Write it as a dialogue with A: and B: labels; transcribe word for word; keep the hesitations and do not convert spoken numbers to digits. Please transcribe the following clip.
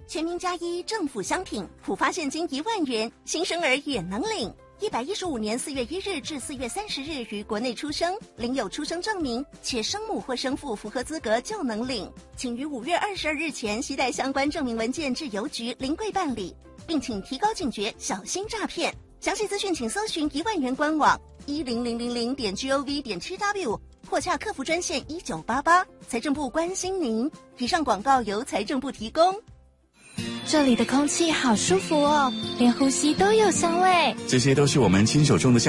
A: 全民加一政府商品普发现金一万元，新生儿也能领。一百一十五年四月一日至四月三十日于国内出生，领有出生证明，且生母或生父符合资格就能领。请于五月二十二日前携带相关证明文件至邮局临柜办理，并请提高警觉，小心诈骗。详细资讯请搜寻一万元官网一零零零零点 gov 点 tw 或洽客服专线一九八八。财政部关心您。以上广告由财政部提供。
B: 这里的空气好舒服哦，连呼吸都有香味。
C: 这些都是我们亲手种的香